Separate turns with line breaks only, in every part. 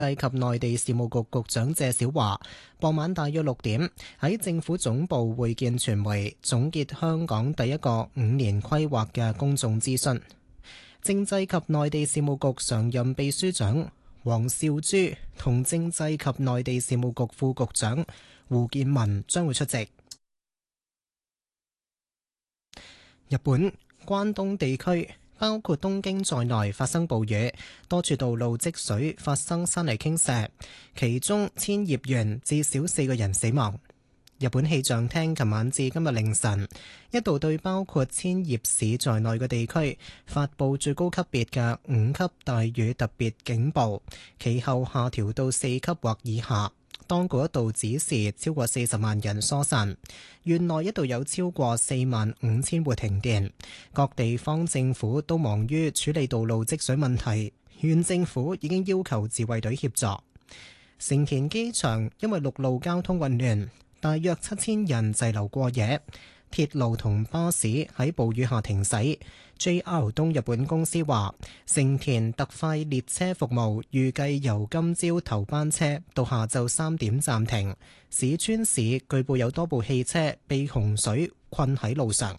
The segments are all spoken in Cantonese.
及內地事務局局長謝小華傍晚大約6點喺政府總部會見傳媒，總結香港第一個5年規劃嘅公眾諮詢。政制及內地事務局常任秘書長王兆珠同政制及內地事務局副局長胡健民將會出席。日本關東地區包括東京在內發生暴雨，多處道路積水，發生山泥傾瀉，其中千葉縣至少4個人死亡。日本氣象廳琴晚至今日凌晨一度對包括千葉市在內嘅地區發布最高級別嘅5級大雨特別警報，其後下調到4級或以下。當局一度指示超過40萬人疏散，縣內一度有超過45000戶停電，各地方政府都忙於處理道路積水問題，縣政府已經要求自衛隊協助。成田機場因為陸路交通混亂，大約7000人滯留過夜，鐵路同巴士喺暴雨下停駛。JR 東日本公司話，成田特快列車服務預計由今朝頭班車到下晝3點暫停。市川市據報有多部汽車被洪水困喺路上。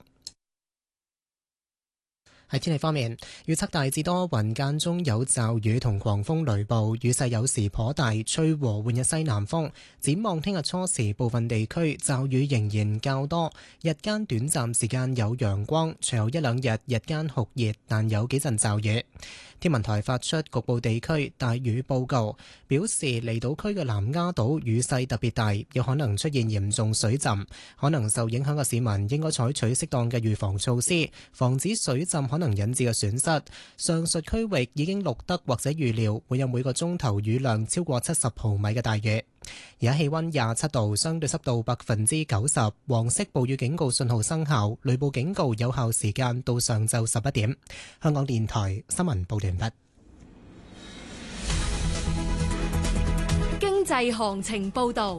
喺天氣方面，預測大致多雲，間中有驟雨同狂風雷暴，雨勢有時頗大，吹和緩嘅西南風。展望聽日初時，部分地區驟雨仍然較多，日間短暫時間有陽光，隨後一兩日日間酷熱，但有幾陣驟雨。天文台發出局部地區大雨報告，表示離島區嘅南丫島雨勢特別大，有可能出現嚴重水浸，可能受影響嘅市民應該採取適當嘅預防措施，防止水浸可能引致嘅損失。上述區域已經錄得或者預料會有每個鐘頭雨量超過70毫米嘅大雨。而家氣溫27度，相對濕度90%，黃色暴雨警告信號生效，雷暴警告有效時間到上晝11點。香港電台新聞報道完畢。
經濟行情報道。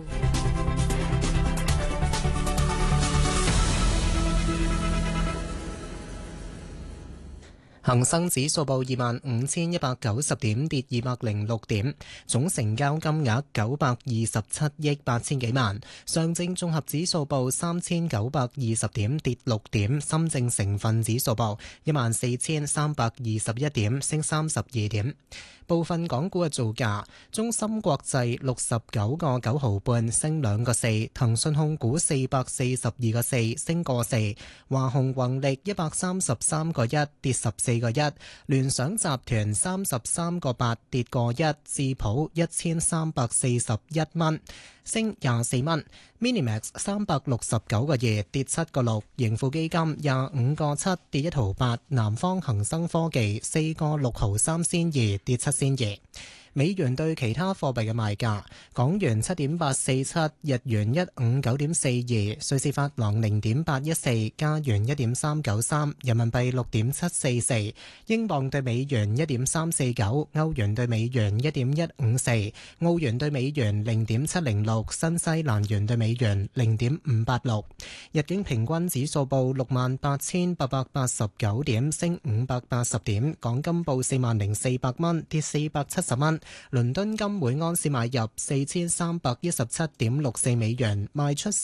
恒生指數報25,190點，跌206點，總成交金額927億8千幾萬。上證綜合指數報3,920點，跌6點。深證成分指數報14,321點，升32點。部分港股嘅造價：中芯國際69個9毫半，升2個4；騰訊控股442個4，升個4；華虹宏力133個1，跌14個1；聯想集團33個8，跌個1；智普1341蚊，升24蚊；Minimax 369個2，跌7個6；盈富基金25個7，跌1毫8；南方恒生科技4個6毫3仙2，跌7仙2。美元對其他貨幣嘅賣價：港元7.847，日元159.42，瑞士法郎0.814，加元1.393，人民幣6.744，英鎊對美元1.349，歐元對美元1.154，澳元對美元0.706，新西蘭元對美元0.586。日經平均指數報68,889點，升580點。港金報40,400蚊，跌470蚊。倫敦金每安士買入4317.64美元，賣出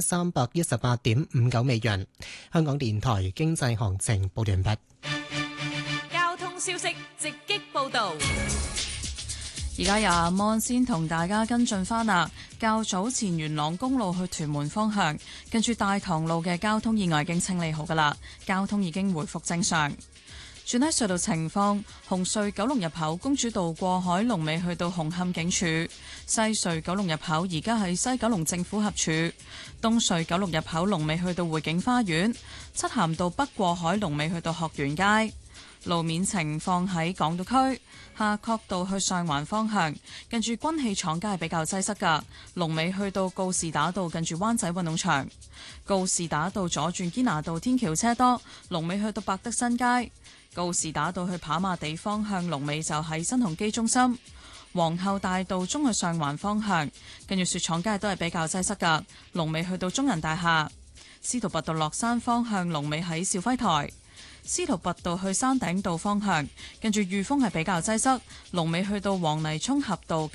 4318.59美元。香港電台經濟行情報完畢。
交通消息直擊報道。
而家由阿摩先同大家跟進翻啦。較早前元朗公路去屯門方向，近住大棠路嘅交通意外已經清理好噶啦，交通已經回復正常。轉喺隧道情況，紅隧九龍入口公主道過海龍尾去到紅磡警署，西隧九龍入口而家喺西九龍政府合署，東隧九龍入口龍尾去到匯景花園，漆咸道北過海龍尾去到學園街。路面情況喺港島區夏慤道去上環方向，近住軍器廠街係比較擠塞㗎，龍尾去到告士打道近住灣仔運動場，告士打道左轉堅拿道天橋車多，龍尾去到百德新街。告士打道去跑馬地方向，龍尾就喺新鴻基中心；皇后大道中去上環方向，跟住雪廠街都係比較擠塞㗎，龍尾去到中銀大廈；司徒拔道落山方向，龍尾喺兆輝台； 司徒拔道去山頂道方向，跟住御峰係比較擠塞，龍尾去到黃泥涌峽道